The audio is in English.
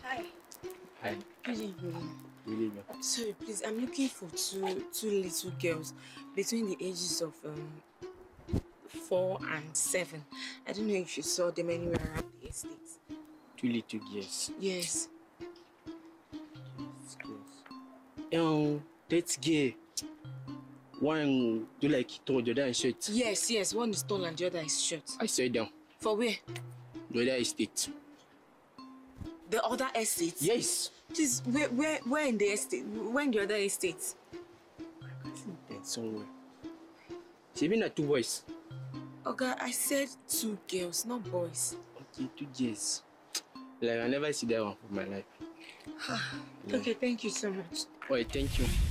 Hi. Hi. Good evening. Good evening. Sorry, please. I'm looking for two little girls between the ages of 4 and 7. I don't know if you saw them anywhere around the estate. Two little girls. Yes. Girls. That girl. One do like tall, the other is short. Yes. One is tall and the other is short. I saw them. For where? The other estate. The other estate? Yes. Please, where in the estate? Where in the other estate? I can see them somewhere. She been at two boys. Okay, I said two girls, not boys. Okay, two girls. Like I never see that one for my life. Okay, thank you so much. Oh, thank you.